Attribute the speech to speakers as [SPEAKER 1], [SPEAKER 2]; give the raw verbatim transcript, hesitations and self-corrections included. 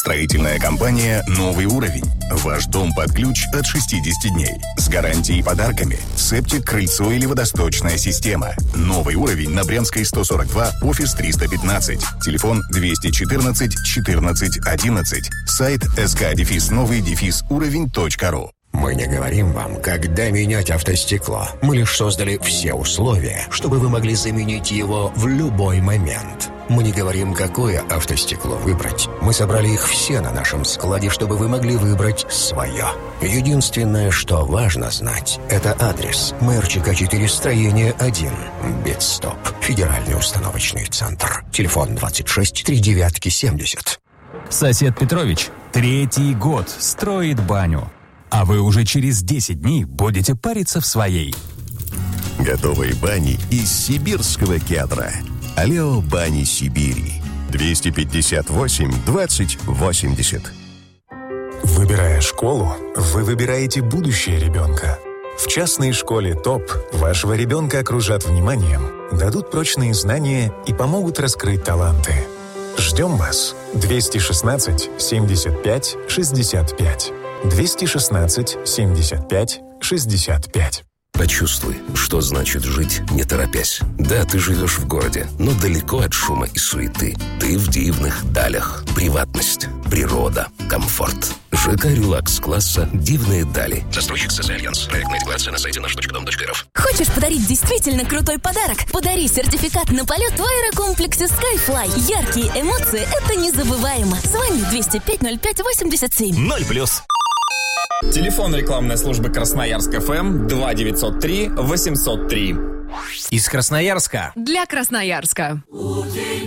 [SPEAKER 1] Строительная компания «Новый уровень». Ваш дом под ключ от шестидесяти дней. С гарантией и подарками. Септик, крыльцо или водосточная система. «Новый уровень» на Брянской сто сорок два, офис триста пятнадцать. Телефон двести четырнадцать четырнадцать одиннадцать. Сайт sk дефис новый дефис уровень точка ру.
[SPEAKER 2] Мы не говорим вам, когда менять автостекло. Мы лишь создали все условия, чтобы вы могли заменить его в любой момент. Мы не говорим, какое автостекло выбрать. Мы собрали их все на нашем складе, чтобы вы могли выбрать свое. Единственное, что важно знать, это адрес. Мэр ЧК четыре, строение один. Битстоп. Федеральный установочный центр. Телефон двадцать шесть три девятки семьдесят.
[SPEAKER 3] Сосед Петрович третий год строит баню. А вы уже через десять дней будете париться в своей.
[SPEAKER 4] Готовые бани из сибирского кедра. Алео Бани Сибири. двести пятьдесят восемь двадцать восемьдесят.
[SPEAKER 5] Выбирая школу, вы выбираете будущее ребенка. В частной школе ТОП вашего ребенка окружат вниманием, дадут прочные знания и помогут раскрыть таланты. Ждем вас. двести шестнадцать семьдесят пять шестьдесят пять. двести шестнадцать семьдесят пять шестьдесят пять.
[SPEAKER 6] Почувствуй, что значит жить, не торопясь. Да, ты живешь в городе, но далеко от шума и суеты. Ты в дивных далях. Приватность, природа, комфорт. ЖК «Релакс» класса «Дивные дали». Застройщик СС «Альянс». Проектная декларация на сайте наш точка дом точка эр эф.
[SPEAKER 7] Хочешь подарить действительно крутой подарок? Подари сертификат на полет в аэрокомплексе Skyfly. Яркие эмоции — это незабываемо. Звони двести пять ноль пять восемьдесят семь.
[SPEAKER 8] Ноль плюс. Телефон рекламной службы Красноярск эф эм два девятьсот три восемьсот три.
[SPEAKER 9] Из Красноярска.
[SPEAKER 10] Для Красноярска.